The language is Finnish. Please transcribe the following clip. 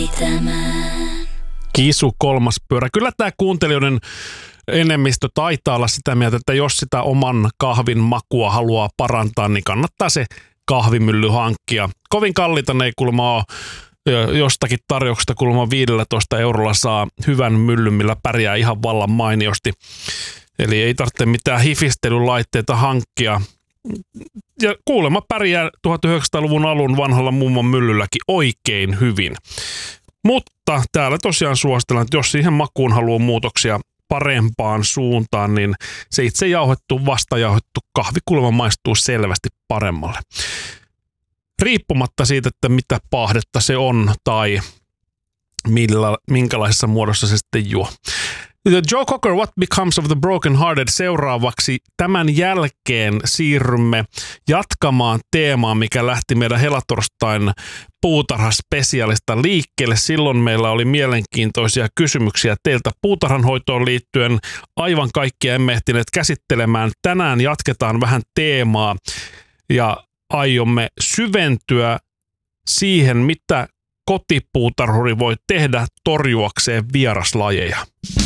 Kisu kolmas pyörä. Kyllä tämä kuuntelijoiden enemmistö taitaa olla sitä mieltä, että jos sitä oman kahvin makua haluaa parantaa, niin kannattaa se kahvimylly hankkia. Kovin kalliita ne ei kuulemma ole. Jostakin tarjouksesta kuulemma 15 eurolla saa hyvän myllyn, millä pärjää ihan vallan mainiosti. Eli ei tarvitse mitään hifistelylaitteita hankkia. Ja kuulemma pärjää 1900-luvun alun vanhalla mummon myllylläkin oikein hyvin. Mutta täällä tosiaan suositellaan, että jos siihen makuun haluaa muutoksia parempaan suuntaan, niin se itse vastajauhettu kahvi kuulemma maistuu selvästi paremmalle. Riippumatta siitä, että mitä paahdetta se on tai minkälaisessa muodossa se sitten juo. Joe Cocker, What Becomes of the Broken Hearted seuraavaksi. Tämän jälkeen siirrymme jatkamaan teemaa, mikä lähti meidän helatorstain puutarhaspesiaalista liikkeelle. Silloin meillä oli mielenkiintoisia kysymyksiä teiltä puutarhanhoitoon liittyen. Aivan kaikkia emme ehtineet käsittelemään. Tänään jatketaan vähän teemaa ja aiomme syventyä siihen, mitä kotipuutarhuri voi tehdä torjuakseen vieraslajeja.